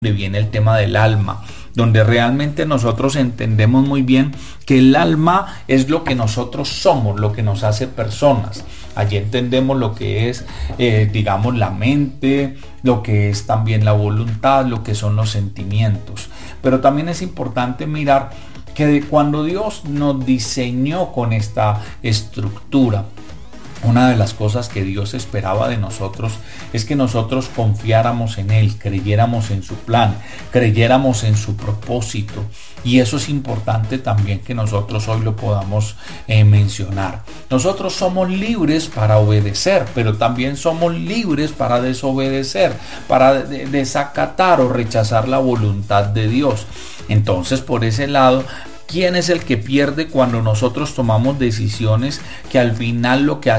donde viene el tema del alma, donde realmente nosotros entendemos muy bien que el alma es lo que nosotros somos, lo que nos hace personas. Allí entendemos lo que es, digamos, la mente, lo que es también la voluntad, lo que son los sentimientos. Pero también es importante mirar que cuando Dios nos diseñó con esta estructura, una de las cosas que Dios esperaba de nosotros es que nosotros confiáramos en Él, creyéramos en su plan, creyéramos en su propósito. Y eso es importante también que nosotros hoy lo podamos mencionar. Nosotros somos libres para obedecer, pero también somos libres para desobedecer, para desacatar o rechazar la voluntad de Dios. Entonces, por ese lado, ¿quién es el que pierde cuando nosotros tomamos decisiones que al final lo que